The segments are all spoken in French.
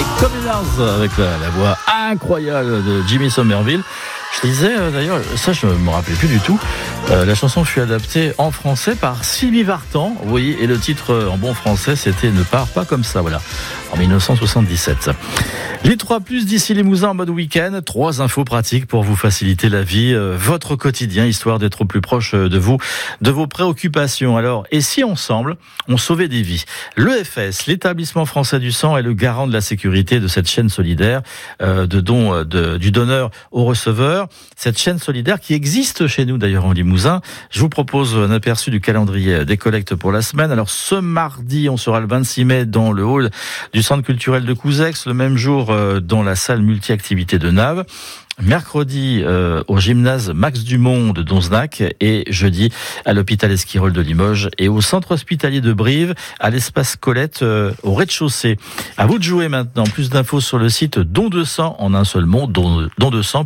Les Communards avec la voix incroyable de Jimmy Somerville. Je disais d'ailleurs, ça je ne me rappelais plus du tout, la chanson fut adaptée en français par Sylvie Vartan, vous voyez, et le titre en bon français c'était Ne pars pas comme ça, voilà, en 1977. Les 3+, d'ici Limousin en mode week-end, 3 infos pratiques pour vous faciliter la vie, votre quotidien, histoire d'être au plus proche de vous, de vos préoccupations. Alors, et si ensemble, on sauvait des vies? L'EFS, l'Établissement français du sang, est le garant de la sécurité de cette chaîne solidaire de don du donneur au receveur. Cette chaîne solidaire qui existe chez nous d'ailleurs en Limousin. Je vous propose un aperçu du calendrier des collectes pour la semaine. Alors ce mardi, on sera le 26 mai dans le hall du centre culturel de Couzex, le même jour dans la salle multi-activités de Naves. Mercredi au gymnase Max Dumont de Donzenac et jeudi à l'hôpital Esquirol de Limoges et au centre hospitalier de Brive à l'espace Colette au rez-de-chaussée. À vous de jouer maintenant. Plus d'infos sur le site don de sang en un seul mot, don de sang,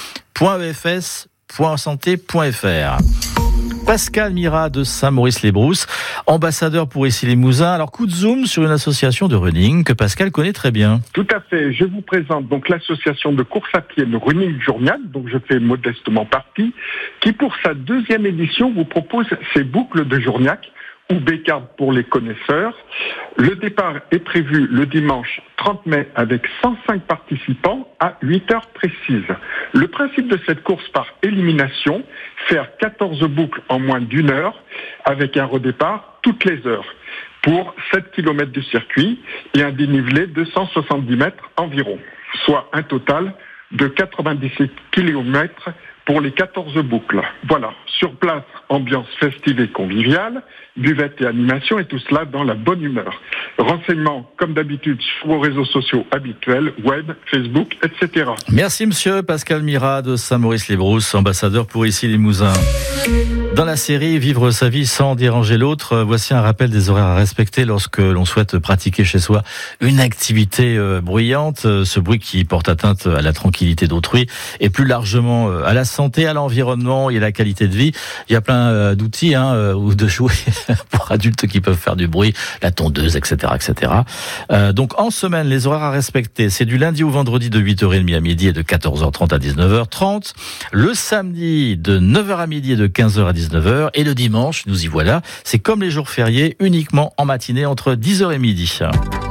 .efs.santé.fr. Pascal Mira de Saint-Maurice-les-Brousses, ambassadeur pour Ici Limousin. Alors, coup de zoom sur une association de running que Pascal connaît très bien. Tout à fait. Je vous présente donc l'association de course à pied de Running Journiac, dont je fais modestement partie, qui pour sa 2e édition vous propose ces boucles de Journiac, ou bécard pour les connaisseurs. Le départ est prévu le dimanche 30 mai avec 105 participants à 8 heures précises. Le principe de cette course par élimination, faire 14 boucles en moins d'1 heure avec un redépart toutes les heures pour 7 km de circuit et un dénivelé de 170 mètres environ, soit un total de 97 km pour les 14 boucles. Voilà, sur place, ambiance festive et conviviale, buvette et animation, et tout cela dans la bonne humeur. Renseignements, comme d'habitude, sur vos réseaux sociaux habituels, web, Facebook, etc. Merci monsieur Pascal Mira de Saint-Maurice-les-Brousses, ambassadeur pour Ici Limousin. Dans la série Vivre sa vie sans déranger l'autre, voici un rappel des horaires à respecter lorsque l'on souhaite pratiquer chez soi une activité bruyante, ce bruit qui porte atteinte à la tranquillité d'autrui et plus largement à la santé, à l'environnement et à la qualité de vie. Il y a plein d'outils ou de jouets pour adultes qui peuvent faire du bruit, la tondeuse, etc. etc. Donc en semaine, les horaires à respecter, c'est du lundi au vendredi de 8h30 à midi et de 14h30 à 19h30. Le samedi de 9h à midi et de 15h à 19h. Et le dimanche, nous y voilà, c'est comme les jours fériés, uniquement en matinée entre 10h et midi.